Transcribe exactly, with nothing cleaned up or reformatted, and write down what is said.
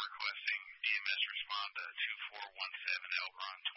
requesting D M S respond to two four one seven Elron